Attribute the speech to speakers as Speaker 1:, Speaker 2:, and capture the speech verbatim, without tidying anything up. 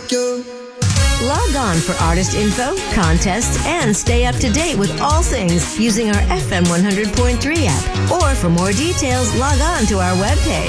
Speaker 1: you.
Speaker 2: Log on for artist info, contests, and stay up to date with all things using our F M one hundred point three app. Or for more details, log on to our webpage.